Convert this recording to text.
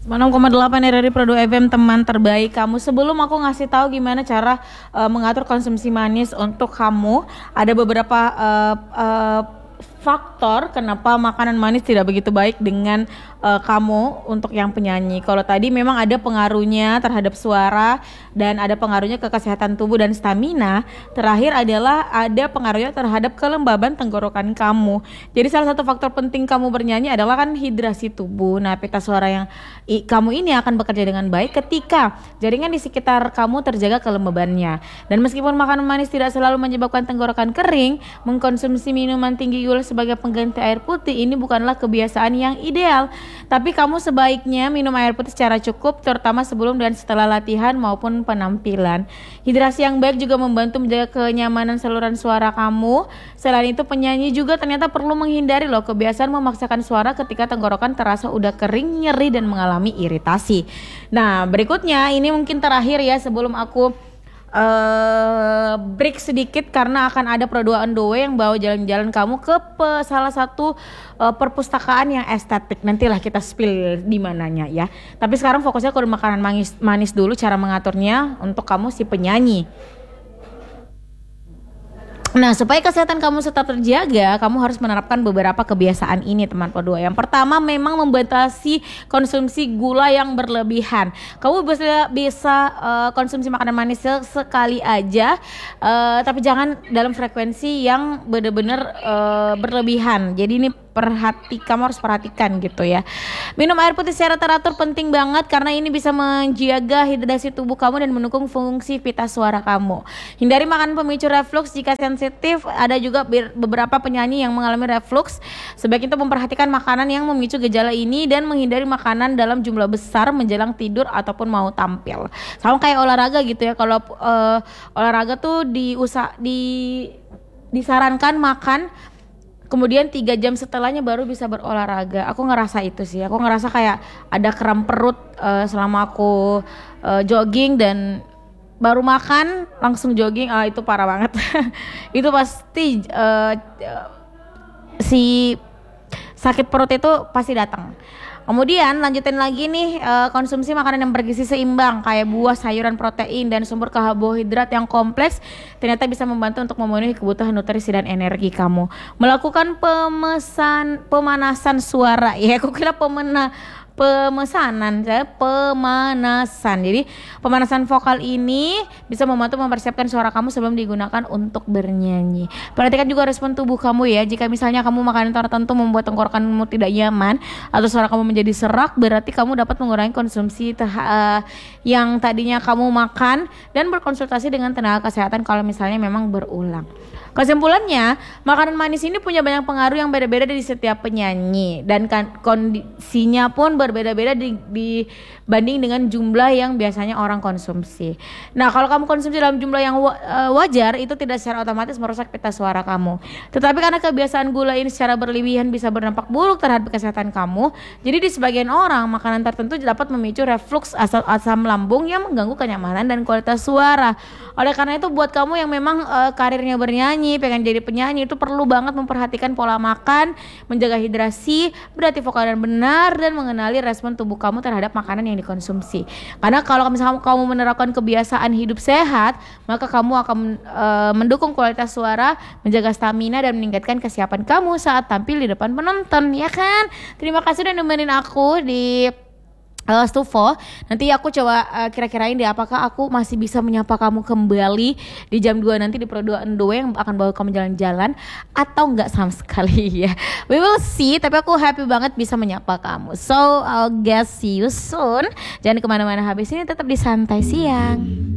6,8 RRI Produk FM, teman terbaik kamu. Sebelum aku ngasih tahu gimana cara mengatur konsumsi manis untuk kamu, ada beberapa faktor kenapa makanan manis tidak begitu baik dengan kamu untuk yang penyanyi. Kalau tadi memang ada pengaruhnya terhadap suara dan ada pengaruhnya ke kesehatan tubuh dan stamina. Terakhir adalah ada pengaruhnya terhadap kelembaban tenggorokan kamu. Jadi salah satu faktor penting kamu bernyanyi adalah kan hidrasi tubuh. Nah, pita suara yang kamu ini akan bekerja dengan baik ketika jaringan di sekitar kamu terjaga kelembabannya. Dan meskipun makanan manis tidak selalu menyebabkan tenggorokan kering, mengkonsumsi minuman tinggi gula sebagai pengganti air putih ini bukanlah kebiasaan yang ideal. Tapi kamu sebaiknya minum air putih secara cukup, terutama sebelum dan setelah latihan maupun penampilan. Hidrasi yang baik juga membantu menjaga kenyamanan saluran suara kamu. Selain itu, penyanyi juga ternyata perlu menghindari kebiasaan memaksakan suara ketika tenggorokan terasa udah kering, nyeri dan mengalami iritasi. Nah, berikutnya ini mungkin terakhir ya sebelum aku break sedikit, karena akan ada Pro 2 on the way yang bawa jalan-jalan kamu ke salah satu perpustakaan yang estetik. Nantilah kita spill di mananya ya. Tapi sekarang fokusnya ke makanan manis dulu, cara mengaturnya untuk kamu si penyanyi. Nah, supaya kesehatan kamu tetap terjaga, kamu harus menerapkan beberapa kebiasaan ini, teman Pro2. Yang pertama, memang membatasi konsumsi gula yang berlebihan. Kamu bisa konsumsi makanan manis sekali aja, tapi jangan dalam frekuensi yang benar-benar berlebihan. Jadi ini kamu harus perhatikan gitu ya. Minum air putih secara teratur penting banget, karena ini bisa menjaga hidrasi tubuh kamu dan mendukung fungsi pita suara kamu. Hindari makan pemicu reflux jika sensitif. Ada juga beberapa penyanyi yang mengalami reflux. Sebaiknya itu memperhatikan makanan yang memicu gejala ini dan menghindari makanan dalam jumlah besar menjelang tidur ataupun mau tampil. Sama kayak olahraga gitu ya. Kalau olahraga tuh disarankan makan, kemudian 3 jam setelahnya baru bisa berolahraga. Aku ngerasa itu sih. Aku ngerasa kayak ada kram perut selama aku jogging, dan baru makan langsung jogging. Itu parah banget. Itu pasti si sakit perut itu pasti datang. Kemudian lanjutin lagi nih, konsumsi makanan yang bergizi seimbang kayak buah, sayuran, protein, dan sumber karbohidrat yang kompleks ternyata bisa membantu untuk memenuhi kebutuhan nutrisi dan energi kamu. Melakukan pemanasan suara, ya aku kira pemanasan. Jadi pemanasan vokal ini bisa membantu mempersiapkan suara kamu sebelum digunakan untuk bernyanyi. Perhatikan juga respon tubuh kamu ya. Jika misalnya kamu makanan tertentu membuat tenggorokanmu tidak nyaman atau suara kamu menjadi serak, berarti kamu dapat mengurangi konsumsi yang tadinya kamu makan dan berkonsultasi dengan tenaga kesehatan kalau misalnya memang berulang. Kesimpulannya, makanan manis ini punya banyak pengaruh yang beda-beda di setiap penyanyi, dan kondisinya pun berbeda-beda dibanding dengan jumlah yang biasanya orang konsumsi. Nah, kalau kamu konsumsi dalam jumlah yang wajar, itu tidak secara otomatis merusak pita suara kamu. Tetapi karena kebiasaan gula ini secara berlebihan bisa berdampak buruk terhadap kesehatan kamu, jadi di sebagian orang makanan tertentu dapat memicu reflux asam lambung yang mengganggu kenyamanan dan kualitas suara. Oleh karena itu, buat kamu yang memang karirnya bernyanyi, pengen jadi penyanyi, itu perlu banget memperhatikan pola makan, menjaga hidrasi, berarti vokal dan benar, dan mengenali respon tubuh kamu terhadap makanan yang dikonsumsi. Karena kalau misalnya kamu menerapkan kebiasaan hidup sehat, maka kamu akan mendukung kualitas suara, menjaga stamina, dan meningkatkan kesiapan kamu saat tampil di depan penonton, ya kan? Terima kasih udah nemenin aku di Stufo. Nanti aku coba kira-kirain deh apakah aku masih bisa menyapa kamu kembali di jam 2 nanti di Pro 2 on the way yang akan bawa kamu jalan-jalan, atau enggak sama sekali ya. We will see, tapi aku happy banget bisa menyapa kamu. So I'll guess see you soon. Jangan kemana-mana habis ini, tetap di Santai Siang.